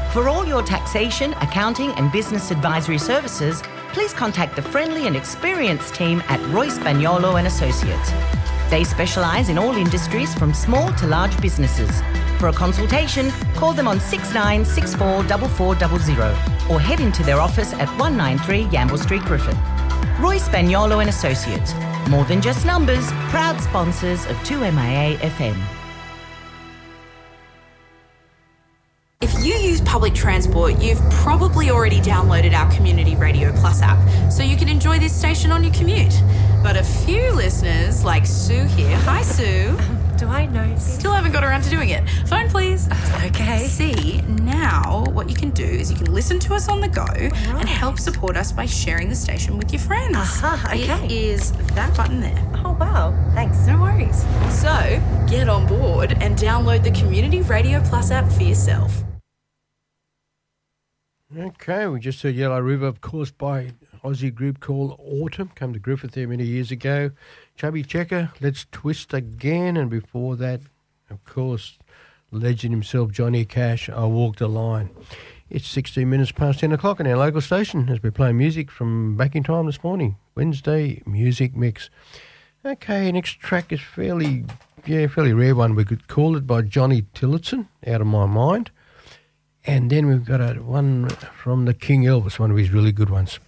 For all your taxation, accounting and business advisory services, please contact the friendly and experienced team at Roy Spagnolo and Associates. They specialise in all industries from small to large businesses. For a consultation, call them on 6964 4400 or head into their office at 193 Yamble Street, Griffith. Roy Spagnolo and Associates. More than just numbers, proud sponsors of 2MIA FM. If you use public transport, you've probably already downloaded our Community Radio Plus app, so you can enjoy this station on your commute. But a few listeners, like Sue here, hi Sue. Do I know? Still haven't got around to doing it. Phone please. Okay. See, now what you can do is you can listen to us on the go and help support us by sharing the station with your friends. Okay. It is that button there. Oh, wow. Thanks. No worries. So, get on board and download the Community Radio Plus app for yourself. Okay, we just heard Yellow River, of course, by Aussie group called Autumn, come to Griffith there many years ago. Chubby Checker, Let's Twist Again, and before that, of course, legend himself, Johnny Cash, I Walked the Line. It's 16 minutes past 10 o'clock on our local station as we play music from back in time this morning, Wednesday Music Mix. Okay, next track is fairly rare one, we could call it, by Johnny Tillotson, Out of My Mind. And then we've got one from the King Elvis, one of his really good ones.